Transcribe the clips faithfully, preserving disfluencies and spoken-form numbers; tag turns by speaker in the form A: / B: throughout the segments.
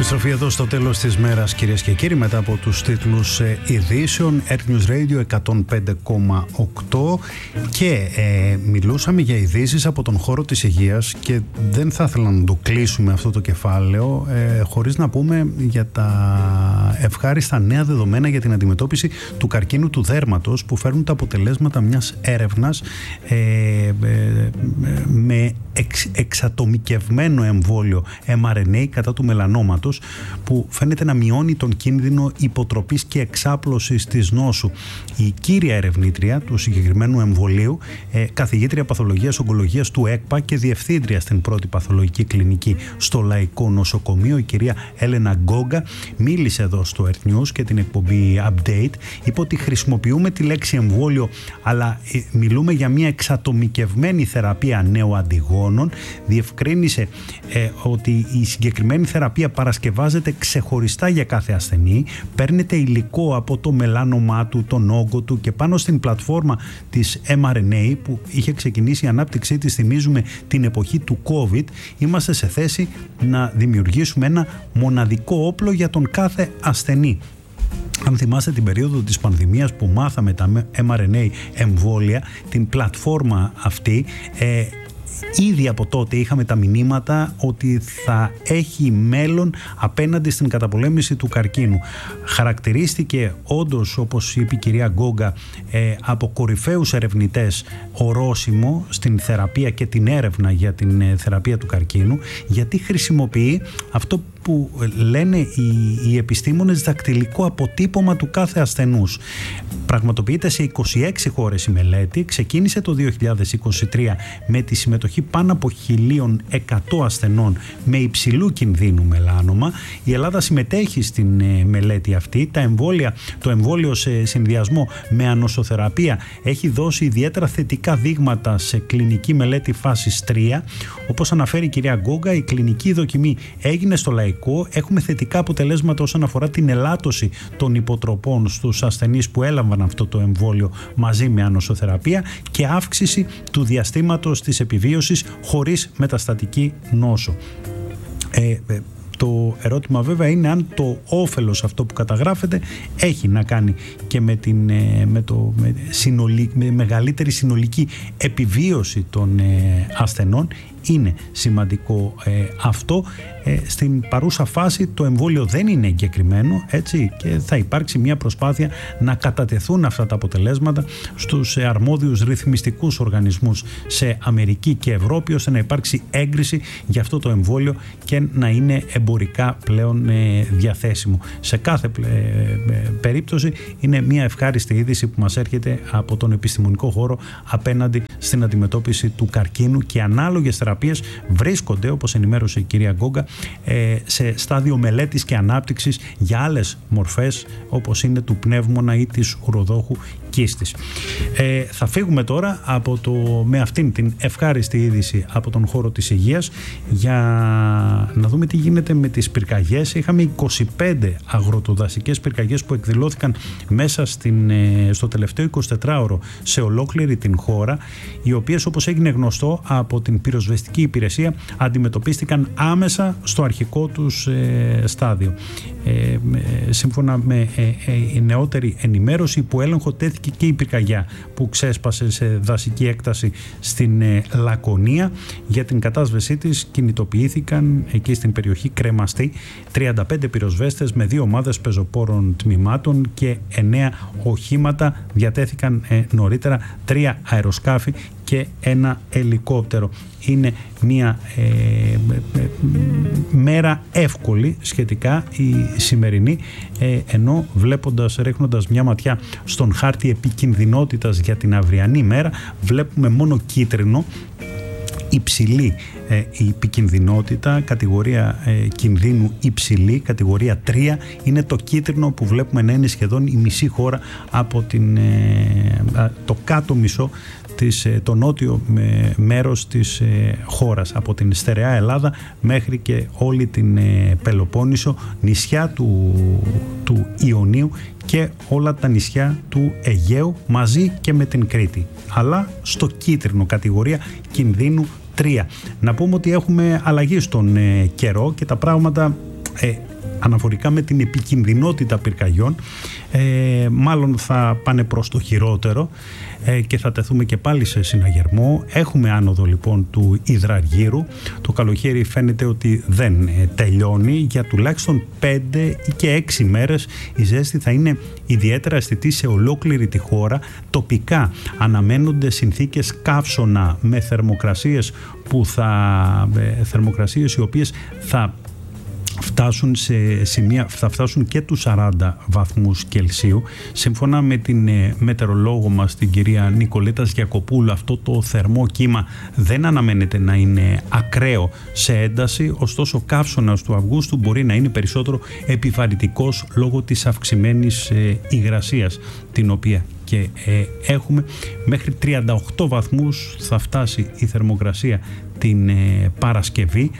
A: Επιστροφή εδώ στο τέλος της μέρας, κυρίες και κύριοι, μετά από τους τίτλους ε, ειδήσεων. Earth News Radio εκατόν πέντε κόμμα οκτώ και ε, μιλούσαμε για ειδήσεις από τον χώρο της υγείας και δεν θα ήθελα να το κλείσουμε αυτό το κεφάλαιο ε, χωρίς να πούμε για τα ευχάριστα νέα δεδομένα για την αντιμετώπιση του καρκίνου του δέρματος, που φέρνουν τα αποτελέσματα μιας έρευνας ε, ε, ε, με εξ, εξατομικευμένο εμβόλιο εμ αρ εν έι κατά του μελανόματος, που φαίνεται να μειώνει τον κίνδυνο υποτροπής και εξάπλωσης της νόσου. Η κύρια ερευνήτρια του συγκεκριμένου εμβολίου, ε, καθηγήτρια παθολογίας ογκολογίας του ΕΚΠΑ και διευθύντρια στην πρώτη παθολογική κλινική στο Λαϊκό Νοσοκομείο, η κυρία Έλενα Γκόγκα, μίλησε εδώ στο Earth News και την εκπομπή Update. Είπε ότι χρησιμοποιούμε τη λέξη εμβόλιο, αλλά ε, μιλούμε για μια εξατομικευμένη θεραπεία νεοαντιγόνων. Διευκρίνησε ε, ότι η συγκεκριμένη θεραπεία παρασκευάζεται ξεχωριστά για κάθε ασθενή, παίρνεται υλικό από το μελάνομά του, τον όγκο του, και πάνω στην πλατφόρμα της εμ αρ εν έι που είχε ξεκινήσει η ανάπτυξή της, θυμίζουμε, την εποχή του COVID, είμαστε σε θέση να δημιουργήσουμε ένα μοναδικό όπλο για τον κάθε ασθενή. Αν θυμάστε την περίοδο της πανδημίας που μάθαμε τα εμ αρ εν έι εμβόλια, την πλατφόρμα αυτή, ε, ήδη από τότε είχαμε τα μηνύματα ότι θα έχει μέλλον απέναντι στην καταπολέμηση του καρκίνου. Χαρακτηρίστηκε όντως, όπως είπε η κυρία Γκόγκα, ε, από κορυφαίους ερευνητές ορόσημο στην θεραπεία και την έρευνα για την ε, θεραπεία του καρκίνου, γιατί χρησιμοποιεί αυτό που λένε οι, οι επιστήμονες δακτυλικό αποτύπωμα του κάθε ασθενούς. Πραγματοποιείται σε είκοσι έξι χώρες η μελέτη, ξεκίνησε το δύο χιλιάδες είκοσι τρία με τη συμμετοχή πάνω από χίλια εκατό ασθενών με υψηλού κινδύνου μελάνομα. Η Ελλάδα συμμετέχει στην ε, μελέτη αυτή. Τα εμβόλια, το εμβόλιο σε συνδυασμό με ανοσοθεραπεία έχει δώσει ιδιαίτερα θετικά δείγματα σε κλινική μελέτη φάσης τρία. Όπως αναφέρει η κυρία Γκόγκα, η κλινική δοκιμή έγινε στο Λαϊκό. Έχουμε θετικά αποτελέσματα όσον αφορά την ελάττωση των υποτροπών στους ασθενείς που έλαβαν αυτό το εμβόλιο μαζί με ανοσοθεραπεία και αύξηση του διαστήματος της επιβίωσης χωρίς μεταστατική νόσο. Ε, ε, Το ερώτημα βέβαια είναι αν το όφελος αυτό που καταγράφεται έχει να κάνει και με, την, με, το, με, συνολική, με μεγαλύτερη συνολική επιβίωση των ασθενών. Είναι σημαντικό ε, αυτό. Ε, στην παρούσα φάση το εμβόλιο δεν είναι εγκεκριμένο, έτσι, και θα υπάρξει μια προσπάθεια να κατατεθούν αυτά τα αποτελέσματα στους ε, αρμόδιους ρυθμιστικούς οργανισμούς σε Αμερική και Ευρώπη, ώστε να υπάρξει έγκριση για αυτό το εμβόλιο και να είναι εμπορικά πλέον ε, διαθέσιμο. Σε κάθε ε, ε, περίπτωση είναι μια ευχάριστη είδηση που μας έρχεται από τον επιστημονικό χώρο απέναντι στην αντιμετώπιση του καρκίνου, και ανάλογες θεραπείες βρίσκονται, όπως ενημέρωσε η κυρία Γκόγκα, σε στάδιο μελέτης και ανάπτυξης για άλλες μορφές, όπως είναι του πνεύμονα ή της ουροδόχου κίστης. Ε, θα φύγουμε τώρα από το, με αυτήν την ευχάριστη είδηση από τον χώρο της υγείας, για να δούμε τι γίνεται με τις πυρκαγιές. Είχαμε είκοσι πέντε αγροτοδασικές πυρκαγιές που εκδηλώθηκαν μέσα στην, στο τελευταίο εικοσιτετράωρο σε ολόκληρη την χώρα, οι οποίες, όπως έγινε γνωστό από την πυροσβεστική υπηρεσία, αντιμετωπίστηκαν άμεσα στο αρχικό τους ε, στάδιο. Ε, σύμφωνα με ε, ε, η νεότερη ενημέρωση, υπό έλεγχο τέθηκε και η πυρκαγιά που ξέσπασε σε δασική έκταση στην ε, Λακωνία. Για την κατάσβεσή της κινητοποιήθηκαν εκεί στην περιοχή Κρεμαστή τριάντα πέντε πυροσβέστες με δύο ομάδες πεζοπόρων τμήματων και εννέα οχήματα. Διατέθηκαν ε, νωρίτερα τρία αεροσκάφη και ένα ελικόπτερο. Είναι μια ε, ε, ε, μέρα εύκολη σχετικά η σημερινή, ε, ενώ βλέποντας, ρίχνοντας μια ματιά στον χάρτη επικινδυνότητας για την αυριανή μέρα, βλέπουμε μόνο κίτρινο. Υψηλή ε, η επικινδυνότητα, κατηγορία ε, κινδύνου υψηλή, κατηγορία τρία, είναι το κίτρινο που βλέπουμε να είναι σχεδόν η μισή χώρα από την, ε, το κάτω μισό της, το νότιο ε, μέρος της ε, χώρας, από την στερεά Ελλάδα μέχρι και όλη την ε, Πελοπόννησο, νησιά του, του Ιωνίου και όλα τα νησιά του Αιγαίου, μαζί και με την Κρήτη, αλλά στο κίτρινο, κατηγορία κινδύνου τρία. Να πούμε ότι έχουμε αλλαγή στον ε, καιρό και τα πράγματα ε, αναφορικά με την επικινδυνότητα πυρκαγιών, ε, μάλλον θα πάνε προς το χειρότερο ε, και θα τεθούμε και πάλι σε συναγερμό. Έχουμε άνοδο λοιπόν του υδραργύρου. Το καλοκαίρι φαίνεται ότι δεν ε, τελειώνει. Για τουλάχιστον πέντε και έξι μέρες η ζέστη θα είναι ιδιαίτερα αισθητή σε ολόκληρη τη χώρα. Τοπικά αναμένονται συνθήκες καύσωνα με θερμοκρασίες που θα, ε, θερμοκρασίες οι οποίες θα φτάσουν σε σημεία, θα φτάσουν και τους σαράντα βαθμούς Κελσίου. Σύμφωνα με την ε, μετεωρολόγο μας, την κυρία Νικολέτα Γιακοπούλου, αυτό το θερμό κύμα δεν αναμένεται να είναι ακραίο σε ένταση, ωστόσο ο καύσωνας του Αυγούστου μπορεί να είναι περισσότερο επιβαρυτικός λόγω της αυξημένης ε, υγρασίας την οποία και ε, έχουμε. Μέχρι τριάντα οκτώ βαθμούς θα φτάσει η θερμοκρασία την ε, Παρασκευή.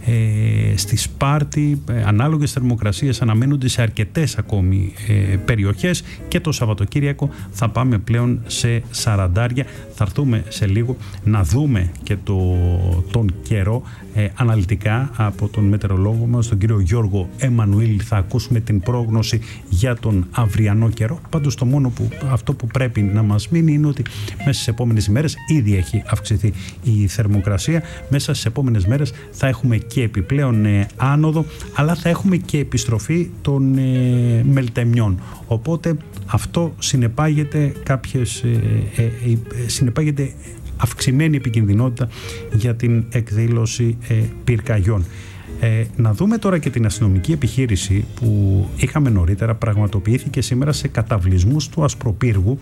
A: Ε, στη Σπάρτη ε, ανάλογες θερμοκρασίες αναμένονται σε αρκετές ακόμη ε, περιοχές και το Σαββατοκύριακο θα πάμε πλέον σε σαραντάρια. Θα έρθουμε σε λίγο να δούμε και το, τον καιρό ε, αναλυτικά από τον μετεωρολόγο μας, τον κύριο Γιώργο Εμμανουήλ. Θα ακούσουμε την πρόγνωση για τον αυριανό καιρό. Πάντως το μόνο που, αυτό που πρέπει να μας μείνει είναι ότι μέσα στις επόμενες ημέρες ήδη έχει αυξηθεί η θερμοκρασία. Μέσα στις επόμενες μέρες θα έχουμε και επιπλέον ε, άνοδο, αλλά θα έχουμε και επιστροφή των ε, μελτεμιών. Οπότε αυτό συνεπάγεται κάποιες ε, ε, ε, συνεπάγεται αυξημένη επικινδυνότητα για την εκδήλωση ε, πυρκαγιών. Ε, να δούμε τώρα και την αστυνομική επιχείρηση που είχαμε νωρίτερα. Πραγματοποιήθηκε σήμερα σε καταβλισμούς του Ασπροπύργου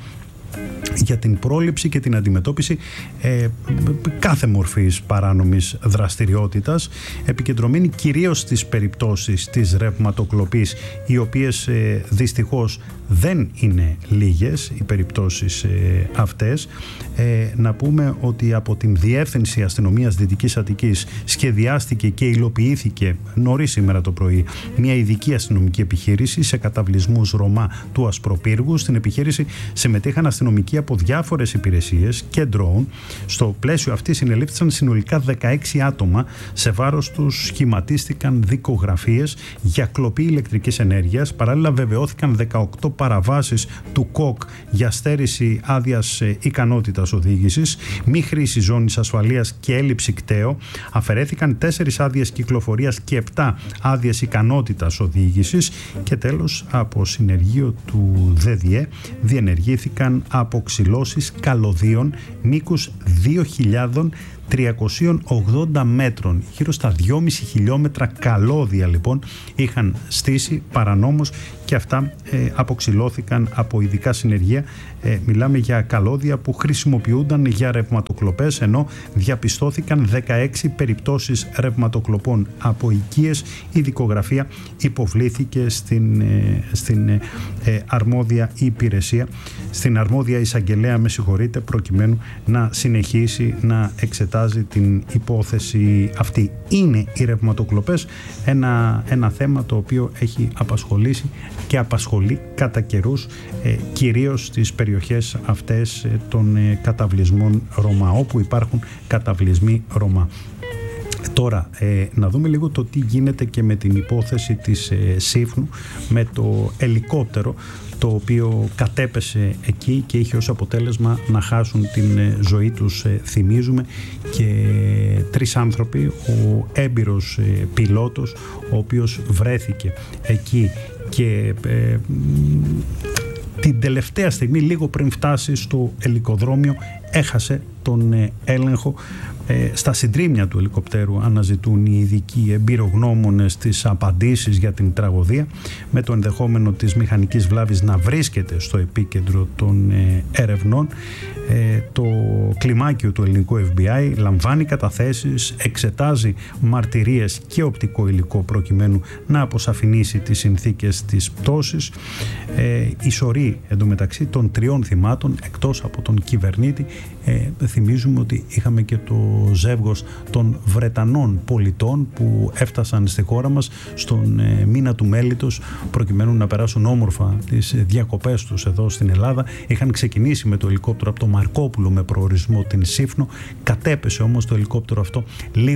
A: για την πρόληψη και την αντιμετώπιση ε, κάθε μορφής παράνομης δραστηριότητας, επικεντρωμένη κυρίως στις περιπτώσεις της ρευματοκλοπής, οι οποίες ε, δυστυχώς δεν είναι λίγες οι περιπτώσεις ε, αυτές. Ε, να πούμε ότι από την Διεύθυνση Αστυνομίας Δυτικής Αττικής σχεδιάστηκε και υλοποιήθηκε νωρίς σήμερα το πρωί μια ειδική αστυνομική επιχείρηση σε καταβλισμούς Ρωμά του Ασπροπύργου. Στην επιχείρηση συμμετείχαν αστυνομικοί από διάφορες υπηρεσίες και ντρόουν. Στο πλαίσιο αυτή συνελήφθησαν συνολικά δεκαέξι άτομα. Σε βάρος τους σχηματίστηκαν δικογραφίες για κλοπή ηλεκτρικής ενέργειας. Παράλληλα βεβαιώθηκαν δεκαοκτώ παραβάσεις του ΚΟΚ για στέρηση άδειας ικανότητας οδήγησης, μη χρήση ζώνης ασφαλείας και έλλειψη κταίου. Αφαιρέθηκαν τέσσερις άδειες κυκλοφορίας και επτά άδειες ικανότητας οδήγησης. Και τέλος, από συνεργείο του ΔΔΕ διενεργήθηκαν αποξυλώσεις καλωδίων μήκους δύο χιλιάδες τριακόσια ογδόντα μέτρων. Γύρω στα δυόμισι χιλιόμετρα καλώδια λοιπόν είχαν στήσει παρανόμως και αυτά ε, αποξυλώθηκαν από ειδικά συνεργεία. Ε, μιλάμε για καλώδια που χρησιμοποιούνταν για ρευματοκλοπές, ενώ διαπιστώθηκαν δεκαέξι περιπτώσεις ρευματοκλοπών από οικίες. Η δικογραφία υποβλήθηκε στην, ε, στην ε, αρμόδια υπηρεσία, στην αρμόδια εισαγγελέα, με συγχωρείτε, προκειμένου να συνεχίσει να εξετάζει την υπόθεση αυτή. Είναι οι ρευματοκλοπές ένα, ένα θέμα το οποίο έχει απασχολήσει και απασχολεί κατά καιρούς ε, κυρίως στις περιοχές αυτές ε, των ε, καταβλισμών Ρωμά, όπου υπάρχουν καταβλισμοί Ρωμά. Τώρα, ε, να δούμε λίγο το τι γίνεται και με την υπόθεση της ε, Σύφνου, με το ελικόπτερο το οποίο κατέπεσε εκεί και είχε ως αποτέλεσμα να χάσουν την ε, ζωή τους. Ε, θυμίζουμε και τρεις άνθρωποι, ο έμπειρος ε, πιλότος, ο οποίος βρέθηκε εκεί και ε, την τελευταία στιγμή, λίγο πριν φτάσει στο ελικοδρόμιο, έχασε τον ε, έλεγχο. Ε, στα συντρίμμια του ελικοπτέρου αναζητούν οι ειδικοί εμπειρογνώμονες τις απαντήσεις για την τραγωδία, με το ενδεχόμενο της μηχανικής βλάβης να βρίσκεται στο επίκεντρο των ε, ερευνών. Ε, το κλιμάκιο του ελληνικού εφ μπι άι λαμβάνει καταθέσεις, εξετάζει μαρτυρίες και οπτικό υλικό προκειμένου να αποσαφηνίσει τις συνθήκες της πτώσης. Ε, η σωρή εντωμεταξύ των τριών θυμάτων, εκτός από τον κυβερνήτη, ε, θυμίζουμε ότι είχαμε και το ζεύγος των Βρετανών πολιτών που έφτασαν στη χώρα μας στον ε, μήνα του Μέλιτος προκειμένου να περάσουν όμορφα τις διακοπές τους εδώ στην Ελλάδα. Είχαν ξεκινήσει με το ελικόπτερο από το Μαρκόπουλο με προορισμό την Σύφνο. Κατέπεσε όμως το ελικόπτερο αυτό λίγο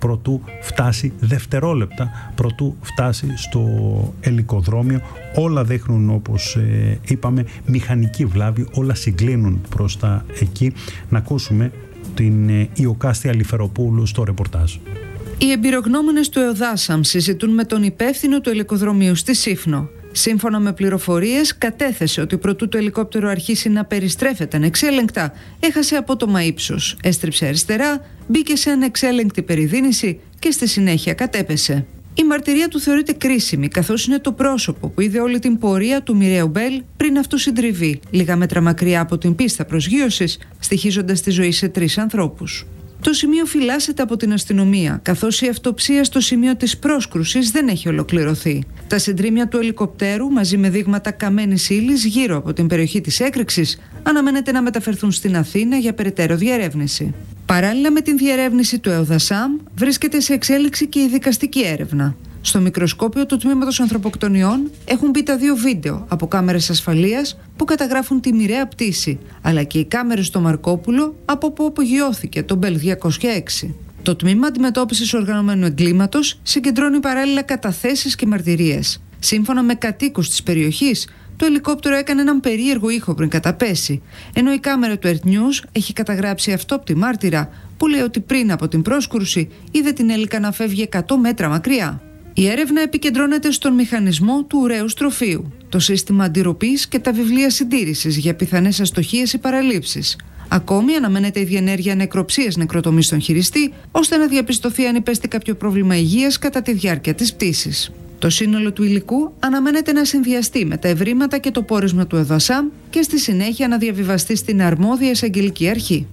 A: προτού φτάσει, δευτερόλεπτα προτού φτάσει στο ελικοδρόμιο. Όλα δείχνουν, όπως ε, είπαμε, μηχανική βλάβη, όλα συγκλίνουν προς τα εκεί. Να ακούσουμε την ε, Ιωκάστη Αλιφεροπούλου στο ρεπορτάζ.
B: Οι εμπειρογνώμονες του ΕΟΔΑΣΑΜ συζητούν με τον υπεύθυνο του ελικοδρομίου στη Σύφνο. Σύμφωνα με πληροφορίες, κατέθεσε ότι προτού το ελικόπτερο αρχίσει να περιστρέφεται ανεξέλεγκτα, έχασε απότομα ύψος, έστριψε αριστερά, μπήκε σε ανεξέλεγκτη περιδίνηση και στη συνέχεια κατέπεσε. Η μαρτυρία του θεωρείται κρίσιμη, καθώς είναι το πρόσωπο που είδε όλη την πορεία του μοιραίου Μπέλ πριν αυτού συντριβεί, λίγα μέτρα μακριά από την πίστα προσγείωσης, στοιχίζοντας τη ζωή σε τρεις ανθρώπους. Το σημείο φυλάσσεται από την αστυνομία, καθώς η αυτοψία στο σημείο της πρόσκρουσης δεν έχει ολοκληρωθεί. Τα συντρίμμια του ελικοπτέρου, μαζί με δείγματα καμένης ύλης γύρω από την περιοχή της έκρηξης, αναμένεται να μεταφερθούν στην Αθήνα για περαιτέρω διερεύνηση. Παράλληλα με την διερεύνηση του ΕΟΔΑΣΑΜ, βρίσκεται σε εξέλιξη και η δικαστική έρευνα. Στο μικροσκόπιο του Τμήματος Ανθρωποκτονιών έχουν μπει τα δύο βίντεο από κάμερες ασφαλείας που καταγράφουν τη μοιραία πτήση, αλλά και οι κάμερες στο Μαρκόπουλο από όπου απογειώθηκε το Μπέλ διακόσια έξι. Το Τμήμα Αντιμετώπισης Οργανωμένου Εγκλήματος συγκεντρώνει παράλληλα καταθέσεις και μαρτυρίες. Σύμφωνα με κατοίκους της περιοχής, το ελικόπτερο έκανε έναν περίεργο ήχο πριν καταπέσει, ενώ η κάμερα του Earth News έχει καταγράψει αυτόπτη μάρτυρα που λέει ότι πριν από την πρόσκρουση είδε την Έλικα να φεύγει εκατό μέτρα μακριά. Η έρευνα επικεντρώνεται στον μηχανισμό του ουραίου στροφείου, το σύστημα αντιρροπής και τα βιβλία συντήρησης για πιθανές αστοχίες ή παραλήψεις. Ακόμη αναμένεται η διενέργεια νεκροψίας νεκροτομής στον χειριστή, ώστε να διαπιστωθεί αν υπέστη κάποιο πρόβλημα υγείας κατά τη διάρκεια της πτήσης. Το σύνολο του υλικού αναμένεται να συνδυαστεί με τα ευρήματα και το πόρισμα του ΕΟΔΑΣΑΜ και στη συνέχεια να διαβιβαστεί στην αρμόδια εισαγγελική αρχή.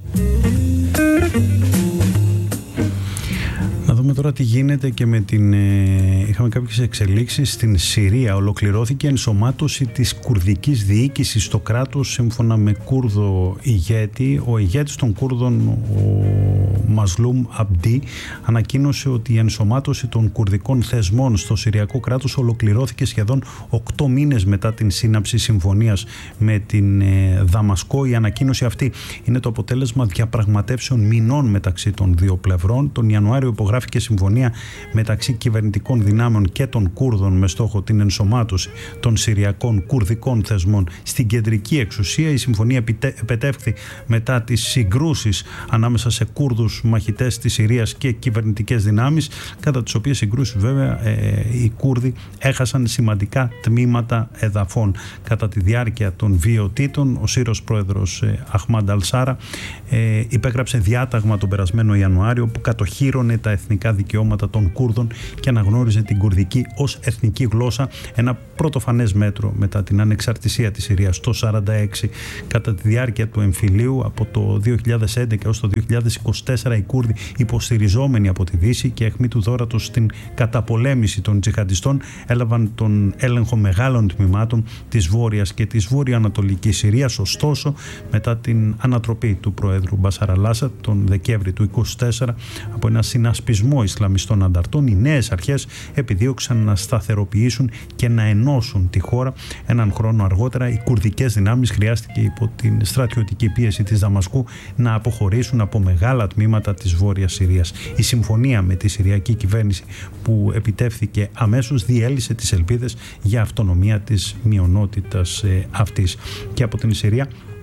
A: Να δούμε τώρα τι γίνεται και με την... Ε, είχαμε κάποιες εξελίξεις στην Συρία. Ολοκληρώθηκε η ενσωμάτωση της κουρδικής διοίκησης στο κράτος σύμφωνα με Κούρδο ηγέτη. Ο ηγέτης των Κούρδων, ο Μασλούμ Αμπντί, ανακοίνωσε ότι η ενσωμάτωση των κουρδικών θεσμών στο Συριακό κράτος ολοκληρώθηκε σχεδόν οκτώ μήνες μετά την σύναψη συμφωνίας με την ε, Δαμασκό. Η ανακοίνωση αυτή είναι το αποτέλεσμα διαπραγματεύσεων μηνών μεταξύ των δύο πλευρών. Τον Ιανουάριο υπογράφηκε και συμφωνία μεταξύ κυβερνητικών δυνάμεων και των Κούρδων με στόχο την ενσωμάτωση των Συριακών κουρδικών θεσμών στην κεντρική εξουσία. Η συμφωνία επετεύχθη μετά τις συγκρούσεις ανάμεσα σε Κούρδους μαχητές της Συρίας και κυβερνητικές δυνάμεις, κατά τις οποίες συγκρούσεις βέβαια ε, οι Κούρδοι έχασαν σημαντικά τμήματα εδαφών. Κατά τη διάρκεια των βιωτήτων, ο Σύρος πρόεδρος ε, Αχμάντ Αλ-Σάρα ε, υπέγραψε διάταγμα τον περασμένο Ιανουάριο που κατοχύρωνε τα εθνικά δικαιώματα των Κούρδων και αναγνώριζε την κουρδική ως εθνική γλώσσα, ένα πρωτοφανές μέτρο μετά την ανεξαρτησία της Συρίας το χίλια εννιακόσια σαράντα έξι. Κατά τη διάρκεια του εμφυλίου από το δύο χιλιάδες έντεκα έως το δύο χιλιάδες είκοσι τέσσερα, οι Κούρδοι, υποστηριζόμενοι από τη Δύση και αιχμή του δώρατος στην καταπολέμηση των τζιχαντιστών, έλαβαν τον έλεγχο μεγάλων τμήματων της βόρειας και της βόρειο-ανατολικής Συρίας. Ωστόσο, μετά την ανατροπή του Προέδρου Μπασάρ Αλ-Άσαντ τον Δεκέμβρη του είκοσι τέσσερα από ένα συνασπισμό Ισλαμιστών ανταρτών, οι νέες αρχές επιδίωξαν να σταθεροποιήσουν και να ενώσουν τη χώρα. Έναν χρόνο αργότερα, οι κουρδικές δυνάμεις χρειάστηκε υπό την στρατιωτική πίεση της Δαμασκού να αποχωρήσουν από μεγάλα τμήματα της Βόρειας Συρίας. Η συμφωνία με τη Συριακή κυβέρνηση που επιτεύθηκε αμέσως διέλυσε τις ελπίδες για αυτονομία της μειονότητας ε, αυτής. Και από την Συρία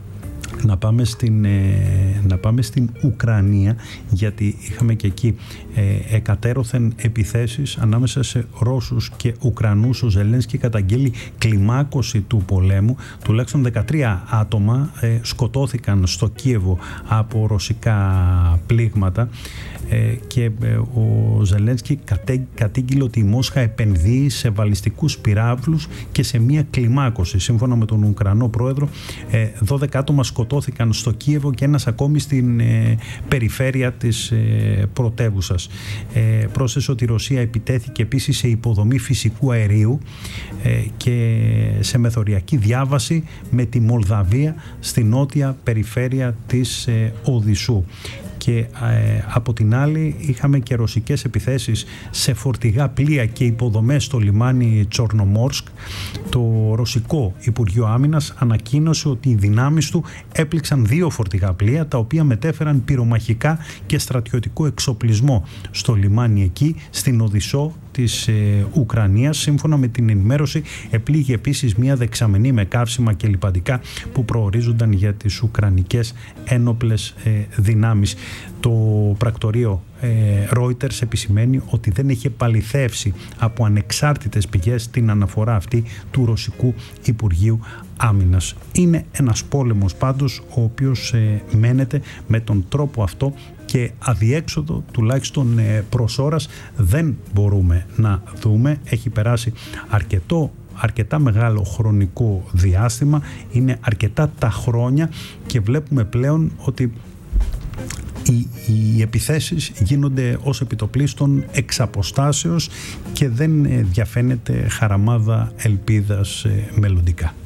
A: να πάμε στην, ε, να πάμε στην Ουκρανία, γιατί είχαμε και εκεί ε, εκατέρωθεν επιθέσεις ανάμεσα σε Ρώσους και Ουκρανούς. Ο Ζελένσκι καταγγέλει κλιμάκωση του πολέμου. Τουλάχιστον δεκατρία άτομα ε, σκοτώθηκαν στο Κίεβο από ρωσικά πλήγματα ε, και ε, ο Ζελένσκι κατέ, κατήγγειλε ότι η Μόσχα επενδύει σε βαλιστικούς πυράβλους και σε μια κλιμάκωση. Σύμφωνα με τον Ουκρανό πρόεδρο, ε, δώδεκα άτομα σκοτώθηκαν στο Κίεβο και ένας ακόμη στην ε, περιφέρεια της ε, πρωτεύουσας. Ε, πρόσθεσε ότι η Ρωσία επιτέθηκε επίσης σε υποδομή φυσικού αερίου ε, και σε μεθοριακή διάβαση με τη Μολδαβία στη νότια περιφέρεια της ε, Οδυσσού. και ε, από την άλλη είχαμε και ρωσικές επιθέσεις σε φορτηγά πλοία και υποδομές στο λιμάνι Τσορνομόρσκ. Το ρωσικό Υπουργείο Άμυνας ανακοίνωσε ότι οι δυνάμεις του έπληξαν δύο φορτηγά πλοία τα οποία μετέφεραν πυρομαχικά και στρατιωτικό εξοπλισμό στο λιμάνι εκεί, στην Οδυσσό της ε, Ουκρανίας. Σύμφωνα με την ενημέρωση, επλήγει επίσης μια δεξαμενή με καύσιμα και λιπαντικά που προορίζονταν για τις ουκρανικές ένοπλες ε, δυνάμεις. Το πρακτορείο ε, Reuters επισημαίνει ότι δεν έχει επαληθεύσει από ανεξάρτητες πηγές την αναφορά αυτή του Ρωσικού Υπουργείου Άμυνας. Είναι ένας πόλεμος πάντως ο οποίος ε, μένεται με τον τρόπο αυτό και αδιέξοδο, τουλάχιστον ε, προς ώρας, δεν μπορούμε να δούμε. Έχει περάσει αρκετό αρκετά μεγάλο χρονικό διάστημα, είναι αρκετά τα χρόνια και βλέπουμε πλέον ότι οι, οι επιθέσεις γίνονται ως επιτοπλίστων εξ αποστάσεως και δεν διαφαίνεται χαραμάδα ελπίδας μελλοντικά.